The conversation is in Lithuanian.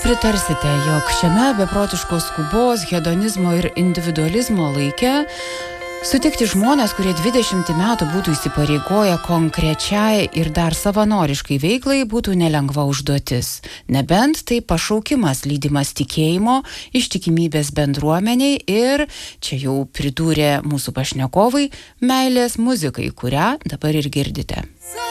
Pritarsite, jog šiame beprotiškos skubos, hedonizmo ir individualizmo laike sutikti žmonės, kurie 20 metų būtų įsipareigoję konkrečiai ir dar savanoriškai veiklai, būtų nelengva užduotis. Nebent tai pašaukimas lydimas tikėjimo, ištikimybės bendruomeniai ir, čia jau pridūrė mūsų pašnekovai, meilės muzikai, kurią dabar ir girdite.